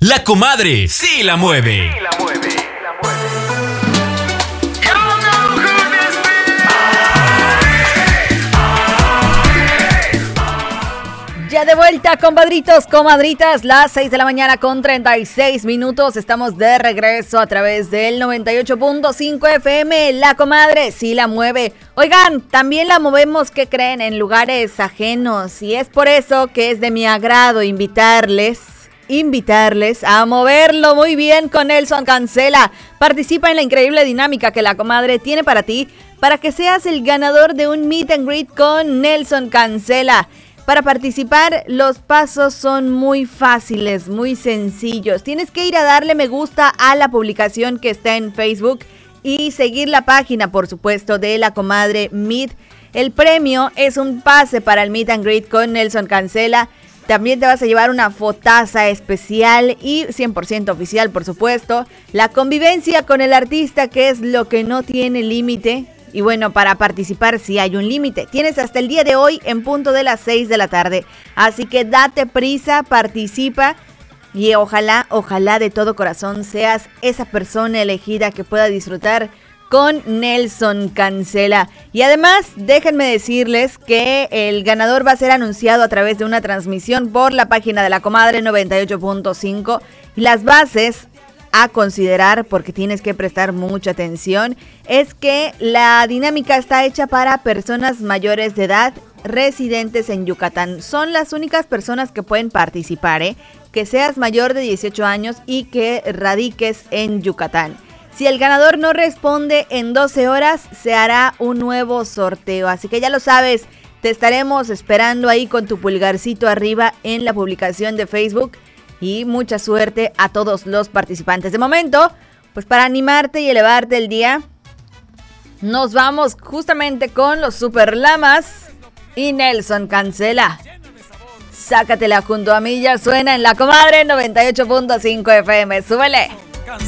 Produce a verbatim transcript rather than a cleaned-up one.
La comadre sí la mueve. Sí la mueve. Ya de vuelta, compadritos, comadritas, las seis de la mañana con treinta y seis minutos. Estamos de regreso a través del noventa y ocho punto cinco F M. La comadre sí la mueve. Oigan, también la movemos, ¿qué creen? En lugares ajenos. Y es por eso que es de mi agrado invitarles, invitarles a moverlo muy bien con Nelson Cancela. Participa en la increíble dinámica que la comadre tiene para ti, para que seas el ganador de un meet and greet con Nelson Cancela. Para participar, los pasos son muy fáciles, muy sencillos. Tienes que ir a darle me gusta a la publicación que está en Facebook y seguir la página, por supuesto, de la comadre Meet. El premio es un pase para el Meet and Greet con Nelson Cancela. También te vas a llevar una fotaza especial y cien por ciento oficial, por supuesto. La convivencia con el artista, que es lo que no tiene límite. Y bueno, para participar sí hay un límite. Tienes hasta el día de hoy en punto de las seis de la tarde. Así que date prisa, participa y ojalá, ojalá de todo corazón seas esa persona elegida que pueda disfrutar con Nelson Cancela. Y además, déjenme decirles que el ganador va a ser anunciado a través de una transmisión por la página de la comadre noventa y ocho punto cinco. Las bases a considerar, porque tienes que prestar mucha atención, es que la dinámica está hecha para personas mayores de edad residentes en Yucatán. Son las únicas personas que pueden participar, ¿eh? Que seas mayor de dieciocho años y que radiques en Yucatán. Si el ganador no responde en doce horas, se hará un nuevo sorteo. Así que ya lo sabes, te estaremos esperando ahí con tu pulgarcito arriba en la publicación de Facebook. Y mucha suerte a todos los participantes. De momento, pues para animarte y elevarte el día, nos vamos justamente con los Super Lamas y Nelson Cancela. Sácatela junto a mí, ya suena en la comadre noventa y ocho punto cinco F M. ¡Súbele!